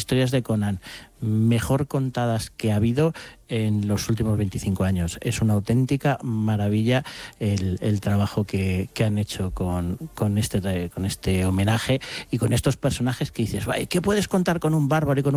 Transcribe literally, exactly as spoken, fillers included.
historias de Conan mejor contadas que ha habido en los últimos veinticinco años. Es una auténtica maravilla el, el trabajo que, que han hecho con, con, este, con este homenaje y con estos personajes que dices, ¿qué puedes contar con un bárbaro y con un